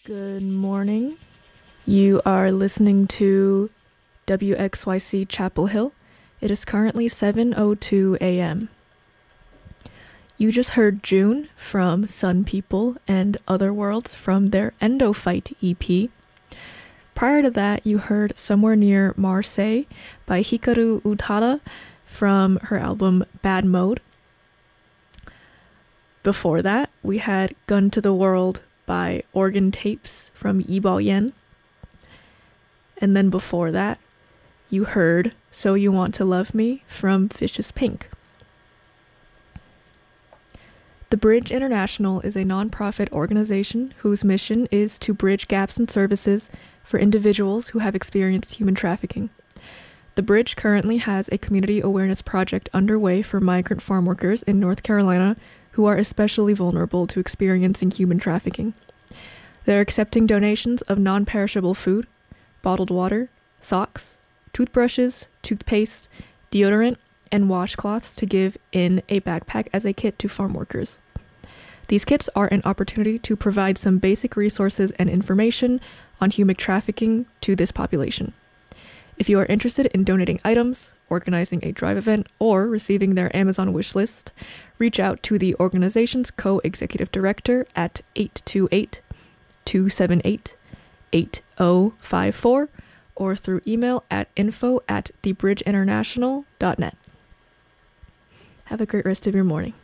Good morning. You are listening to WXYC Chapel Hill. It is currently 7:02 a.m. You just heard June from Sun People and Other Worlds from their Endofight EP. Prior to that, you heard Somewhere Near Marseille by Hikaru Utada from her album Bad Mode. Before that, we had Gun to the World by Organ Tapes from Yibao Yen. And then before that, you heard So You Want to Love Me from Vicious Pink. The Bridge International is a nonprofit organization whose mission is to bridge gaps in services for individuals who have experienced human trafficking. The Bridge currently has a community awareness project underway for migrant farm workers in North Carolina who are especially vulnerable to experiencing human trafficking. They're accepting donations of non-perishable food, bottled water, socks, toothbrushes, toothpaste, deodorant, and washcloths to give in a backpack as a kit to farm workers. These kits are an opportunity to provide some basic resources and information on human trafficking to this population. If you are interested in donating items, organizing a drive event, or receiving their Amazon wish list, reach out to the organization's co-executive director at 828-278-8054 or through email at info@thebridgeinternational.net. Have a great rest of your morning.